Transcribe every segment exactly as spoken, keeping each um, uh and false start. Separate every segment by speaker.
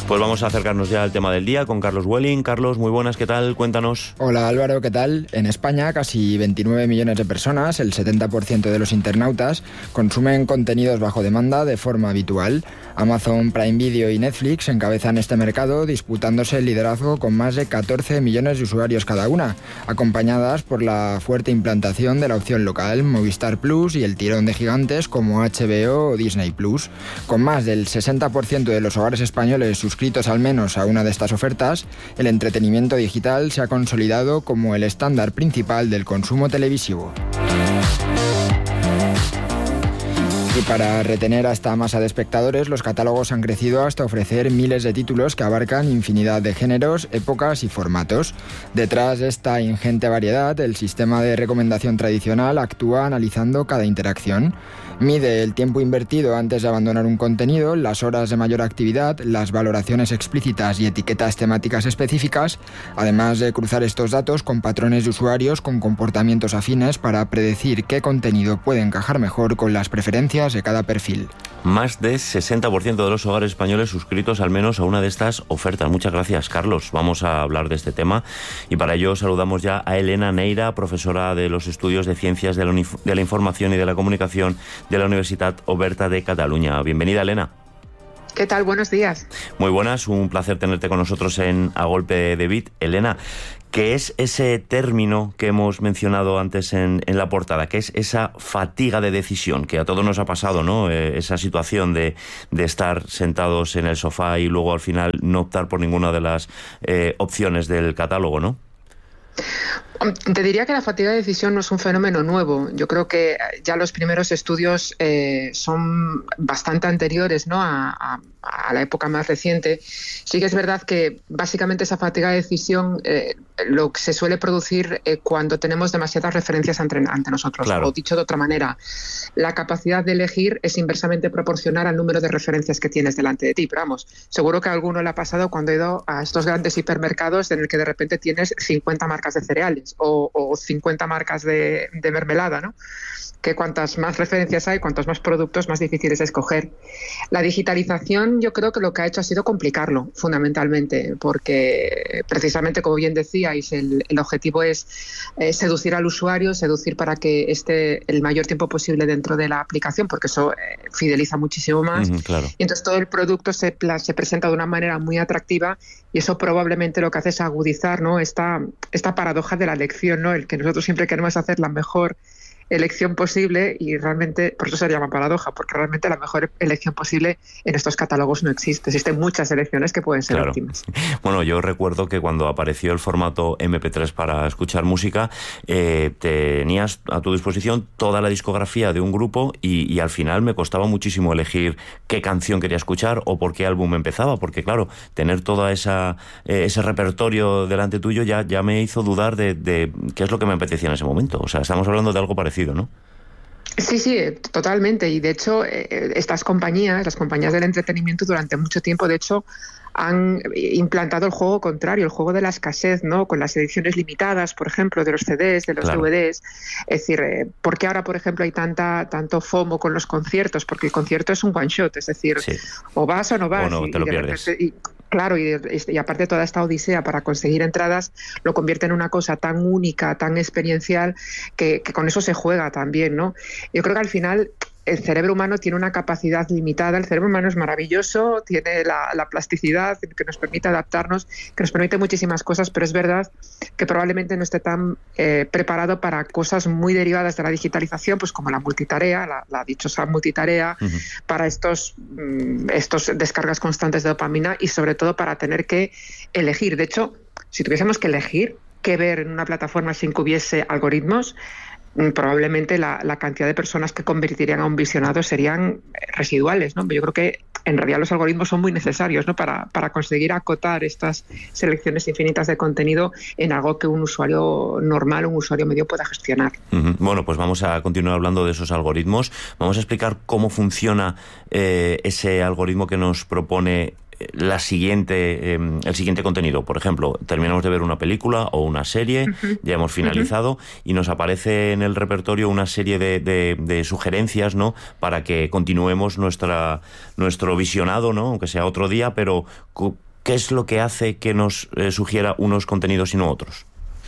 Speaker 1: Pues vamos a acercarnos ya al tema del día con Carlos Welling. Carlos, muy buenas, ¿qué tal? Cuéntanos.
Speaker 2: Hola Álvaro, ¿qué tal? En España casi veintinueve millones de personas, el setenta por ciento de los internautas, consumen contenidos bajo demanda de forma habitual. Amazon Prime Video y Netflix encabezan este mercado disputándose el liderazgo con más de catorce millones de usuarios cada una, acompañadas por la fuerte implantación de la opción local, Movistar Plus y el tirón de gigantes como H B O o Disney Plus. Con más del sesenta por ciento de los hogares españoles suscritos al menos a una de estas ofertas, el entretenimiento digital se ha consolidado como el estándar principal del consumo televisivo. Y para retener a esta masa de espectadores, los catálogos han crecido hasta ofrecer miles de títulos que abarcan infinidad de géneros, épocas y formatos. Detrás de esta ingente variedad, el sistema de recomendación tradicional actúa analizando cada interacción. Mide el tiempo invertido antes de abandonar un contenido, las horas de mayor actividad, las valoraciones explícitas y etiquetas temáticas específicas, además de cruzar estos datos con patrones de usuarios con comportamientos afines para predecir qué contenido puede encajar mejor con las preferencias de cada perfil.
Speaker 1: Más de sesenta por ciento de los hogares españoles suscritos al menos a una de estas ofertas. Muchas gracias, Carlos. Vamos a hablar de este tema y para ello saludamos ya a Elena Neira, profesora de los estudios de Ciencias de la, Unif- de la Información y de la Comunicación de la Universitat Oberta de Cataluña. Bienvenida, Elena.
Speaker 3: ¿Qué tal? Buenos días.
Speaker 1: Muy buenas, un placer tenerte con nosotros en A Golpe de Bit. Elena, ¿qué es ese término que hemos mencionado antes en, en la portada? ¿Qué es esa fatiga de decisión? Que a todos nos ha pasado, ¿no? Eh, esa situación de, de estar sentados en el sofá y luego al final no optar por ninguna de las eh, opciones del catálogo, ¿no?
Speaker 3: Te diría que la fatiga de decisión no es un fenómeno nuevo. Yo creo que ya los primeros estudios eh, son bastante anteriores, ¿no?, a, a, a la época más reciente. Sí que es verdad que básicamente esa fatiga de decisión eh, lo que se suele producir eh, cuando tenemos demasiadas referencias ante, ante nosotros.
Speaker 1: Claro.
Speaker 3: O dicho de otra manera, la capacidad de elegir es inversamente proporcional al número de referencias que tienes delante de ti. Pero vamos, seguro que a alguno le ha pasado cuando ha ido a estos grandes hipermercados en el que de repente tienes cincuenta marcas de cereales. O, o cincuenta marcas de, de mermelada, ¿no? Que cuantas más referencias hay, cuantos más productos, más difícil es escoger. La digitalización yo creo que lo que ha hecho ha sido complicarlo, fundamentalmente, porque precisamente, como bien decíais, el, el objetivo es eh, seducir al usuario, seducir para que esté el mayor tiempo posible dentro de la aplicación, porque eso eh, fideliza muchísimo más.
Speaker 1: Uh-huh, claro. Y
Speaker 3: entonces todo el producto se, pla- se presenta de una manera muy atractiva y eso probablemente lo que hace es agudizar, ¿no?, esta, esta paradoja de la elección, ¿no?, el que nosotros siempre queremos hacer la mejor elección posible y realmente, por eso se llama paradoja, porque realmente la mejor elección posible en estos catálogos no existe. Existen muchas elecciones que pueden ser
Speaker 1: claro.
Speaker 3: óptimas.
Speaker 1: Bueno, yo recuerdo que cuando apareció el formato eme pe tres para escuchar música, eh, tenías a tu disposición toda la discografía de un grupo y, y al final me costaba muchísimo elegir qué canción quería escuchar o por qué álbum empezaba, porque claro, tener toda esa eh, ese repertorio delante tuyo ya, ya me hizo dudar de, de qué es lo que me apetecía en ese momento. O sea, estamos hablando de algo parecido, ¿no?
Speaker 3: Sí, sí, totalmente. Y de hecho, eh, estas compañías, las compañías del entretenimiento, durante mucho tiempo, de hecho, han implantado el juego contrario, el juego de la escasez, ¿no? Con las ediciones limitadas, por ejemplo, de los ce des, de los
Speaker 1: claro.
Speaker 3: de ve des. Es decir, eh, ¿por qué ahora, por ejemplo, hay tanta tanto FOMO con los conciertos? Porque el concierto es un one shot, es decir, sí. o vas o no vas.
Speaker 1: O no,
Speaker 3: y,
Speaker 1: te lo
Speaker 3: y
Speaker 1: pierdes.
Speaker 3: Repente, y, Claro, y, y aparte toda esta odisea para conseguir entradas lo convierte en una cosa tan única, tan experiencial, que, que con eso se juega también, ¿no? Yo creo que al final el cerebro humano tiene una capacidad limitada, el cerebro humano es maravilloso, tiene la, la plasticidad que nos permite adaptarnos, que nos permite muchísimas cosas, pero es verdad que probablemente no esté tan eh, preparado para cosas muy derivadas de la digitalización, pues como la multitarea, la, la dichosa multitarea, uh-huh. para estos, mm, estos descargas constantes de dopamina y sobre todo para tener que elegir. De hecho, si tuviésemos que elegir qué ver en una plataforma sin que hubiese algoritmos, probablemente la, la cantidad de personas que convertirían a un visionado serían residuales, ¿no? Yo creo que en realidad los algoritmos son muy necesarios, ¿no?, para, para conseguir acotar estas selecciones infinitas de contenido en algo que un usuario normal, un usuario medio pueda gestionar.
Speaker 1: Uh-huh. Bueno, pues vamos a continuar hablando de esos algoritmos. Vamos a explicar cómo funciona eh, ese algoritmo que nos propone la siguiente, eh, el siguiente contenido. Por ejemplo, terminamos de ver una película o una serie, uh-huh. ya hemos finalizado, uh-huh. y nos aparece en el repertorio una serie de, de, de sugerencias, ¿no?, para que continuemos nuestra nuestro visionado, ¿no?, aunque sea otro día, pero ¿qué es lo que hace que nos eh, sugiera unos contenidos y no otros?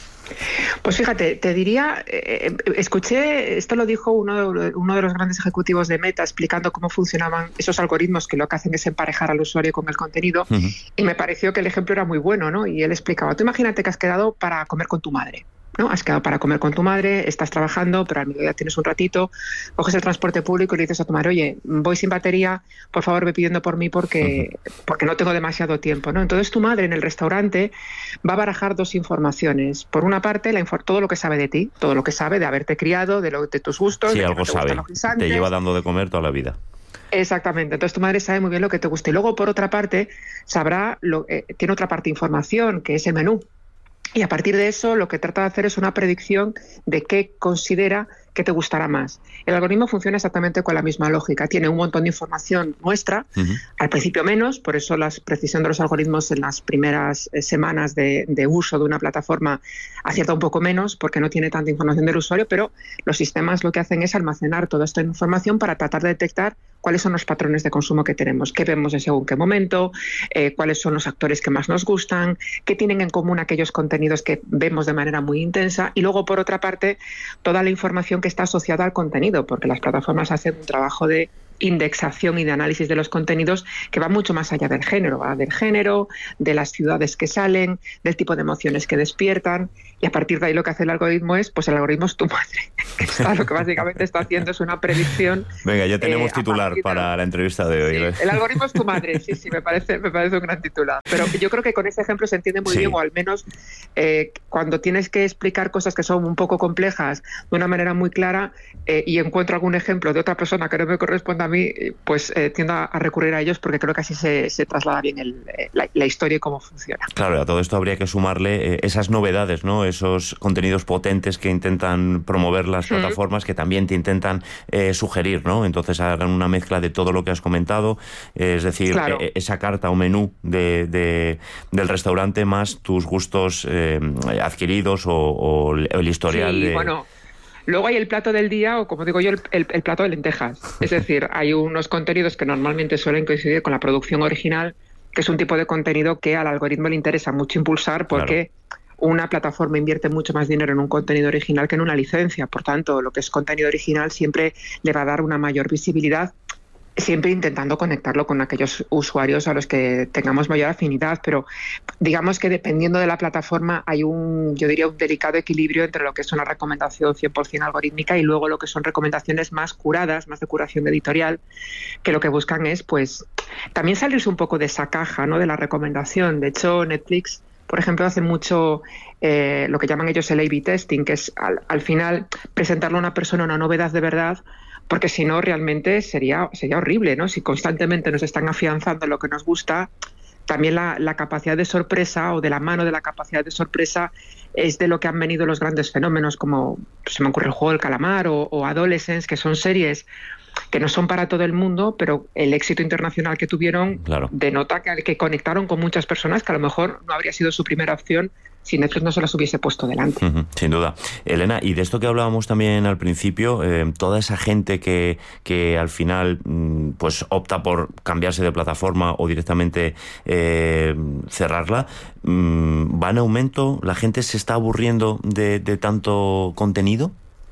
Speaker 3: Pues fíjate, te diría, eh, escuché, esto lo dijo uno de, uno de los grandes ejecutivos de Meta explicando cómo funcionaban esos algoritmos que lo que hacen es emparejar al usuario con el contenido, uh-huh. y me pareció que el ejemplo era muy bueno, ¿no? Y él explicaba, tú imagínate que has quedado para comer con tu madre, ¿no? Has quedado para comer con tu madre, estás trabajando, pero al mediodía tienes un ratito, coges el transporte público y le dices a tu madre, oye, voy sin batería, por favor ve pidiendo por mí porque, uh-huh. porque no tengo demasiado tiempo, ¿no? Entonces tu madre en el restaurante va a barajar dos informaciones. Por una parte, la infor- todo lo que sabe de ti, todo lo que sabe de haberte criado, de, lo, de tus gustos.
Speaker 1: Sí,
Speaker 3: de
Speaker 1: algo sabe, te lleva dando de comer toda la vida.
Speaker 3: Exactamente, entonces tu madre sabe muy bien lo que te gusta. Y luego, por otra parte, sabrá, lo, eh, tiene otra parte de información, que es el menú. Y a partir de eso lo que trata de hacer es una predicción de qué considera que te gustará más. El algoritmo funciona exactamente con la misma lógica. Tiene un montón de información nuestra, uh-huh. al principio menos, por eso la precisión de los algoritmos en las primeras eh, semanas de, de uso de una plataforma acierta un poco menos porque no tiene tanta información del usuario, pero los sistemas lo que hacen es almacenar toda esta información para tratar de detectar cuáles son los patrones de consumo que tenemos, qué vemos en según qué momento, eh, cuáles son los actores que más nos gustan, qué tienen en común aquellos contenidos que vemos de manera muy intensa, y luego, por otra parte, toda la información que está asociada al contenido, porque las plataformas hacen un trabajo de indexación y de análisis de los contenidos que va mucho más allá del género, va del género, de las ciudades que salen, del tipo de emociones que despiertan, y a partir de ahí lo que hace el algoritmo es, pues el algoritmo es tu madre. Está, lo que básicamente está haciendo es una predicción.
Speaker 1: Venga, ya tenemos eh, titular para de... la entrevista de hoy.
Speaker 3: Sí, el algoritmo es tu madre, sí, sí, me parece, me parece un gran titular. Pero yo creo que con ese ejemplo se entiende muy sí. bien, o al menos eh, cuando tienes que explicar cosas que son un poco complejas de una manera muy clara, eh, y encuentro algún ejemplo de otra persona que no me corresponda a mí, pues eh, tiendo a, a recurrir a ellos porque creo que así se, se traslada bien el, eh, la, la historia y cómo funciona.
Speaker 1: Claro, a todo esto habría que sumarle eh, esas novedades, ¿no? Esos contenidos potentes que intentan promover las plataformas, mm. que también te intentan eh, sugerir, ¿no? Entonces hagan una mezcla de todo lo que has comentado, eh, es decir, claro. eh, esa carta o menú de, de, del restaurante más tus gustos eh, adquiridos o, o el historial
Speaker 3: sí,
Speaker 1: de...
Speaker 3: Bueno. Luego hay el plato del día, o como digo yo, el, el, el plato de lentejas. Es decir, hay unos contenidos que normalmente suelen coincidir con la producción original, que es un tipo de contenido que al algoritmo le interesa mucho impulsar porque claro. una plataforma invierte mucho más dinero en un contenido original que en una licencia. Por tanto, lo que es contenido original siempre le va a dar una mayor visibilidad, siempre intentando conectarlo con aquellos usuarios a los que tengamos mayor afinidad, pero digamos que dependiendo de la plataforma hay un, yo diría, un delicado equilibrio entre lo que es una recomendación cien por ciento algorítmica y luego lo que son recomendaciones más curadas, más de curación editorial, que lo que buscan es, pues, también salirse un poco de esa caja, ¿no?, de la recomendación. De hecho, Netflix, por ejemplo, hace mucho eh, lo que llaman ellos el A B testing, que es al, al final presentarle a una persona una novedad de verdad, porque si no realmente sería, sería horrible, ¿no? Si constantemente nos están afianzando lo que nos gusta, también la, la capacidad de sorpresa, o de la mano de la capacidad de sorpresa, es de lo que han venido los grandes fenómenos, como se me ocurre el juego del calamar o, o Adolescence, que son series que no son para todo el mundo, pero el éxito internacional que tuvieron claro. denota que, que conectaron con muchas personas que a lo mejor no habría sido su primera opción si Netflix no se las hubiese puesto delante.
Speaker 1: Uh-huh, sin duda. Elena, y de esto que hablábamos también al principio, eh, toda esa gente que, que al final mm, pues opta por cambiarse de plataforma o directamente eh, cerrarla, mm, ¿va en aumento? ¿La gente se está aburriendo de, de tanto contenido?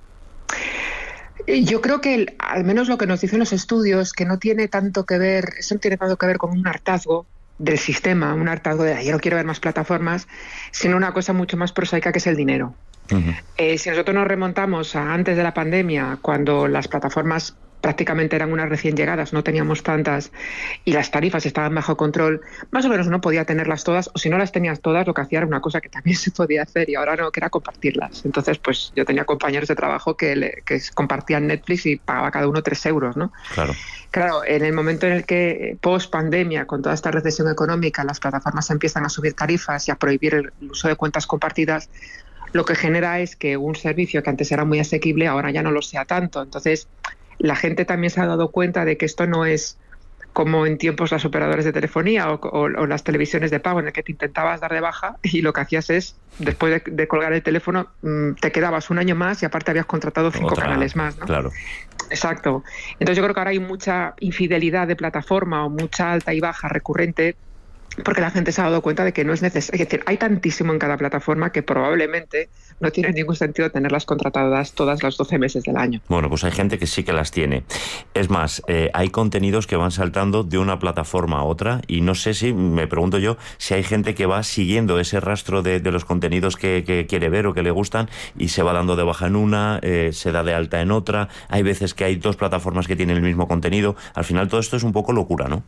Speaker 3: Yo creo que el, al menos lo que nos dicen los estudios, que no tiene tanto que ver, eso no tiene tanto que ver con un hartazgo del sistema, un hartazgo de yo no quiero ver más plataformas, sino una cosa mucho más prosaica, que es el dinero. Uh-huh. Eh, si nosotros nos remontamos a antes de la pandemia, cuando las plataformas prácticamente eran unas recién llegadas, no teníamos tantas y las tarifas estaban bajo control, más o menos uno podía tenerlas todas, o si no las tenías todas, lo que hacía era una cosa que también se podía hacer y ahora no, que era compartirlas. Entonces, pues yo tenía compañeros de trabajo que, le, que compartían Netflix y pagaba cada uno tres euros, ¿no?
Speaker 1: Claro.
Speaker 3: Claro, en el momento en el que post pandemia, con toda esta recesión económica, las plataformas empiezan a subir tarifas y a prohibir el uso de cuentas compartidas, lo que genera es que un servicio que antes era muy asequible ahora ya no lo sea tanto. Entonces, la gente también se ha dado cuenta de que esto no es como en tiempos las operadoras de telefonía o, o, o las televisiones de pago en el que te intentabas dar de baja y lo que hacías es, después de, de colgar el teléfono, te quedabas un año más y aparte habías contratado cinco
Speaker 1: Otra,
Speaker 3: canales más, ¿no?
Speaker 1: Claro.
Speaker 3: Exacto. Entonces yo creo que ahora hay mucha infidelidad de plataforma o mucha alta y baja recurrente porque la gente se ha dado cuenta de que no es necesario. Es decir, hay tantísimo en cada plataforma que probablemente no tiene ningún sentido tenerlas contratadas todas los doce meses del año.
Speaker 1: Bueno, pues hay gente que sí que las tiene. Es más, eh, hay contenidos que van saltando de una plataforma a otra y no sé si, me pregunto yo, si hay gente que va siguiendo ese rastro de, de los contenidos que, que quiere ver o que le gustan y se va dando de baja en una, eh, se da de alta en otra. Hay veces que hay dos plataformas que tienen el mismo contenido. Al final todo esto es un poco locura, ¿no?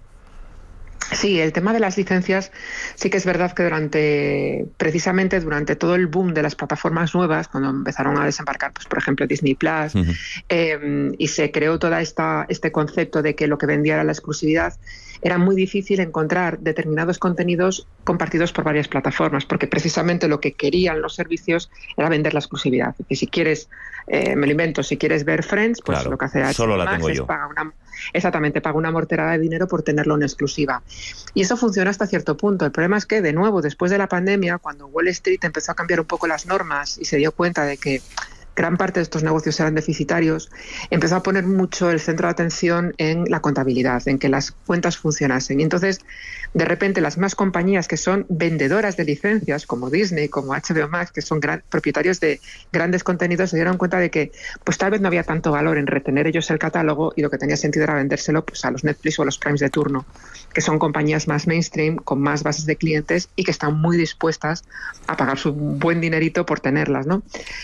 Speaker 3: Sí, el tema de las licencias sí que es verdad que durante, precisamente durante todo el boom de las plataformas nuevas, cuando empezaron a desembarcar, pues por ejemplo Disney Plus, uh-huh. eh, y se creó todo esta, este concepto de que lo que vendía era la exclusividad, era muy difícil encontrar determinados contenidos compartidos por varias plataformas, porque precisamente lo que querían los servicios era vender la exclusividad. Y si quieres, eh, me lo invento, si quieres ver Friends, pues
Speaker 1: claro,
Speaker 3: lo que hace H B O
Speaker 1: solo la
Speaker 3: Max
Speaker 1: tengo
Speaker 3: es
Speaker 1: yo.
Speaker 3: paga una, exactamente, paga una morterada de dinero por tenerlo en exclusiva. Y eso funciona hasta cierto punto. El problema es que, de nuevo, después de la pandemia, cuando Wall Street empezó a cambiar un poco las normas y se dio cuenta de que gran parte de estos negocios eran deficitarios, empezó a poner mucho el centro de atención en la contabilidad, en que las cuentas funcionasen. Y entonces, de repente, las más compañías que son vendedoras de licencias, como Disney, como H B O Max, que son gran, propietarios de grandes contenidos, se dieron cuenta de que pues tal vez no había tanto valor en retener ellos el catálogo y lo que tenía sentido era vendérselo pues, a los Netflix o a los Primes de turno, que son compañías más mainstream, con más bases de clientes y que están muy dispuestas a pagar su buen dinerito por tenerlas, ¿no?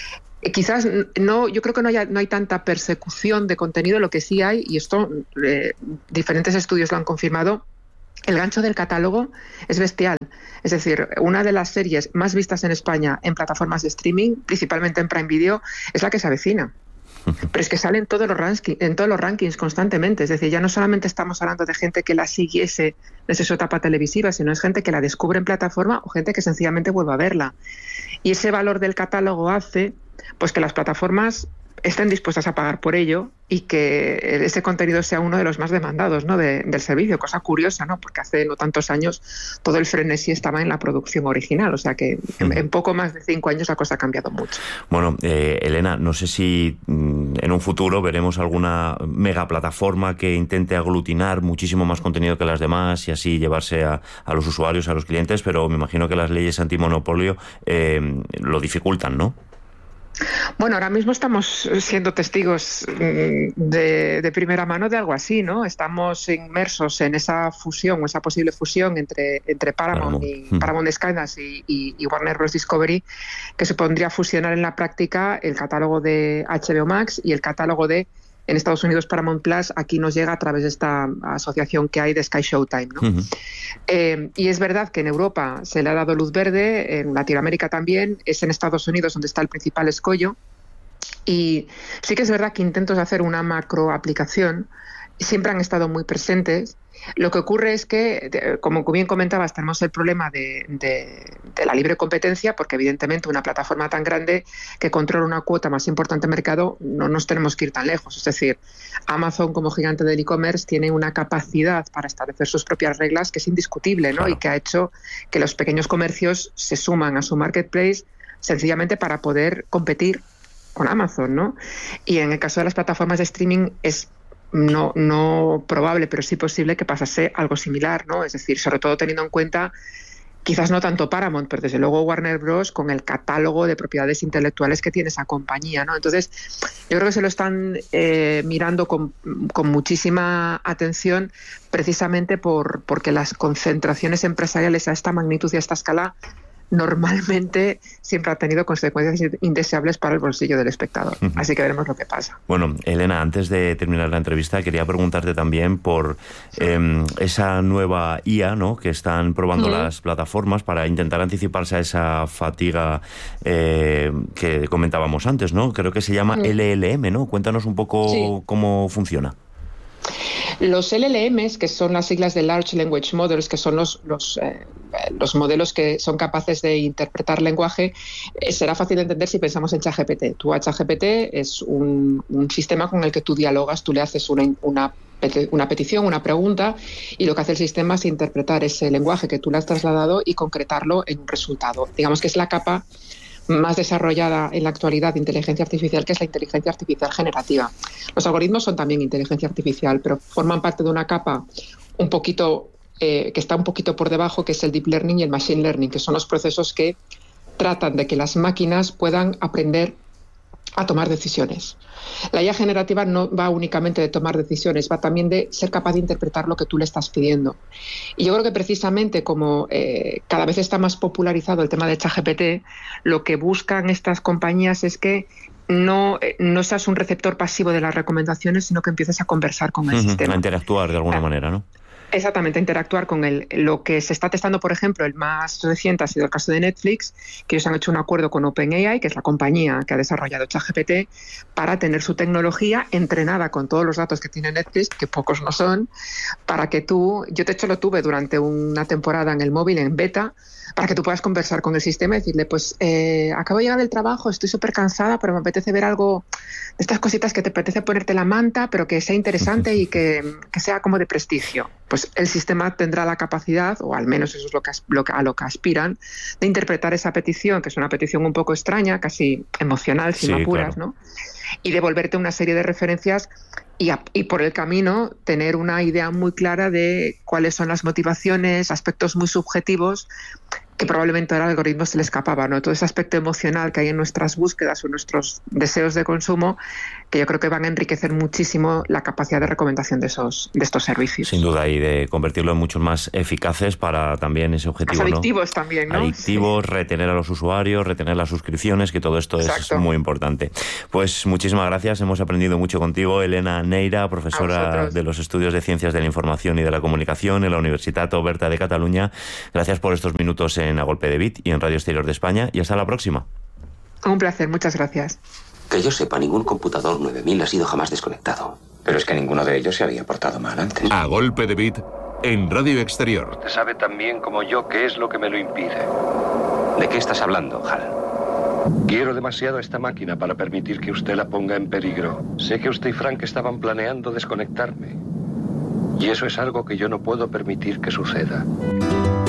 Speaker 3: Quizás no, yo creo que no, haya, no hay tanta persecución de contenido, lo que sí hay, y esto eh, diferentes estudios lo han confirmado, el gancho del catálogo es bestial. Es decir, una de las series más vistas en España en plataformas de streaming, principalmente en Prime Video, es La que se avecina. Pero es que sale en todos los rankings, en todos los rankings constantemente. Es decir, ya no solamente estamos hablando de gente que la siguiese desde su etapa televisiva, sino es gente que la descubre en plataforma o gente que sencillamente vuelve a verla. Y ese valor del catálogo hace pues que las plataformas estén dispuestas a pagar por ello y que ese contenido sea uno de los más demandados, ¿no? de, del servicio. Cosa curiosa, ¿no? Porque hace no tantos años todo el frenesí estaba en la producción original, o sea que en, en poco más de cinco años la cosa ha cambiado mucho.
Speaker 1: Bueno, eh, Elena, no sé si mm, en un futuro veremos alguna mega plataforma que intente aglutinar muchísimo más contenido que las demás y así llevarse a, a los usuarios, a los clientes, pero me imagino que las leyes antimonopolio eh, lo dificultan, ¿no?
Speaker 3: Bueno, ahora mismo estamos siendo testigos de, de primera mano de algo así, ¿no? Estamos inmersos en esa fusión, o esa posible fusión entre, entre Paramount, Paramount. y Paramount Skydance y, y, y Warner Bros. Discovery, que supondría fusionar en la práctica el catálogo de H B O Max y el catálogo de, en Estados Unidos, Paramount Plus. Aquí nos llega a través de esta asociación que hay de Sky Showtime, ¿no? Uh-huh. Eh, y es verdad que en Europa se le ha dado luz verde, en Latinoamérica también, es en Estados Unidos donde está el principal escollo. Y sí que es verdad que intentos de hacer una macro aplicación siempre han estado muy presentes. Lo que ocurre es que, como bien comentabas, tenemos el problema de, de, de la libre competencia, porque evidentemente una plataforma tan grande que controla una cuota más importante de mercado, no nos tenemos que ir tan lejos. Es decir, Amazon como gigante del e-commerce tiene una capacidad para establecer sus propias reglas que es indiscutible, ¿no? Claro. Y que ha hecho que los pequeños comercios se suman a su marketplace sencillamente para poder competir con Amazon, ¿no? Y en el caso de las plataformas de streaming es no, no probable, pero sí posible que pasase algo similar, ¿no? Es decir, sobre todo teniendo en cuenta, quizás no tanto Paramount, pero desde luego Warner Bros. Con el catálogo de propiedades intelectuales que tiene esa compañía, ¿no? Entonces, yo creo que se lo están eh, mirando con, con muchísima atención, precisamente por porque las concentraciones empresariales a esta magnitud y a esta escala normalmente siempre ha tenido consecuencias indeseables para el bolsillo del espectador. Uh-huh. Así que veremos lo que pasa.
Speaker 1: Bueno, Elena, antes de terminar la entrevista, quería preguntarte también por eh, esa nueva I A, ¿no?, que están probando uh-huh. las plataformas para intentar anticiparse a esa fatiga eh, que comentábamos antes, ¿no? Creo que se llama uh-huh. L L M, ¿no? Cuéntanos un poco sí. cómo funciona.
Speaker 3: Los L L Ms, que son las siglas de Large Language Models, que son los, los, eh, los modelos que son capaces de interpretar lenguaje, eh, será fácil de entender si pensamos en ChatGPT. Tu ChatGPT es un, un sistema con el que tú dialogas, tú le haces una, una una petición, una pregunta, y lo que hace el sistema es interpretar ese lenguaje que tú le has trasladado y concretarlo en un resultado. Digamos que es la capa más desarrollada en la actualidad de inteligencia artificial, que es la inteligencia artificial generativa. Los algoritmos son también inteligencia artificial, pero forman parte de una capa un poquito eh, que está un poquito por debajo, que es el deep learning y el machine learning, que son los procesos que tratan de que las máquinas puedan aprender a tomar decisiones. La I A generativa no va únicamente de tomar decisiones, va también de ser capaz de interpretar lo que tú le estás pidiendo. Y yo creo que precisamente como eh, cada vez está más popularizado el tema de ChatGPT, lo que buscan estas compañías es que no, no seas un receptor pasivo de las recomendaciones, sino que empieces a conversar con el
Speaker 1: uh-huh,
Speaker 3: sistema.
Speaker 1: A interactuar de alguna ah. manera, ¿no?
Speaker 3: Exactamente, interactuar con él. Lo que se está testando, por ejemplo, el más reciente ha sido el caso de Netflix, que ellos han hecho un acuerdo con OpenAI, que es la compañía que ha desarrollado ChatGPT, para tener su tecnología entrenada con todos los datos que tiene Netflix, que pocos no son, para que tú, yo de hecho lo tuve durante una temporada en el móvil, en beta, para que tú puedas conversar con el sistema y decirle, pues eh, acabo de llegar del trabajo, estoy súper cansada, pero me apetece ver algo de estas cositas que te apetece ponerte la manta, pero que sea interesante y que, que sea como de prestigio. Pues el sistema tendrá la capacidad, o al menos eso es lo que, lo que, a lo que aspiran, de interpretar esa petición, que es una petición un poco extraña, casi emocional, si
Speaker 1: sí,
Speaker 3: me apuras,
Speaker 1: claro.
Speaker 3: ¿no? Y devolverte una serie de referencias y, a, y por el camino tener una idea muy clara de cuáles son las motivaciones, aspectos muy subjetivos que probablemente al algoritmo se le escapaba, ¿no? Todo ese aspecto emocional que hay en nuestras búsquedas o nuestros deseos de consumo, que yo creo que van a enriquecer muchísimo la capacidad de recomendación de esos de estos servicios.
Speaker 1: Sin duda, y de convertirlo en muchos más eficaces para también ese objetivo,
Speaker 3: más adictivos,
Speaker 1: ¿no?
Speaker 3: también, ¿no?
Speaker 1: Adictivos, sí. Retener a los usuarios, retener las suscripciones, que todo esto Exacto. es muy importante. Pues muchísimas gracias, hemos aprendido mucho contigo, Elena Neira, profesora de los estudios de Ciencias de la Información y de la Comunicación en la Universitat Oberta de Cataluña. Gracias por estos minutos en A Golpe de Bit y en Radio Exterior de España, y hasta la próxima.
Speaker 3: Un placer, muchas gracias.
Speaker 4: Que yo sepa, ningún computador nueve mil ha sido jamás desconectado. Pero es que ninguno de ellos se había portado mal antes.
Speaker 5: A Golpe de Bit en Radio Exterior.
Speaker 6: Usted sabe tan bien como yo qué es lo que me lo impide.
Speaker 4: ¿De qué estás hablando, Hal?
Speaker 6: Quiero demasiado esta máquina para permitir que usted la ponga en peligro. Sé que usted y Frank estaban planeando desconectarme. Y eso es algo que yo no puedo permitir que suceda.